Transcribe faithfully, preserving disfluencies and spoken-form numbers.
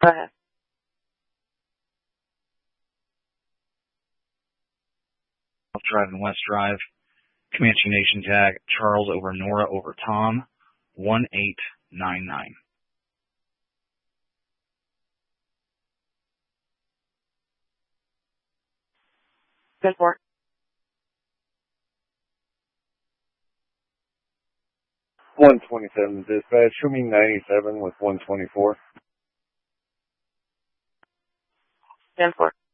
Go ahead. Driving West Drive. Comanche Nation tag, Charles over Nora over Tom, one eight nine nine. Good for one twenty-seven dispatch, show me ninety-seven with one twenty-four. ten four.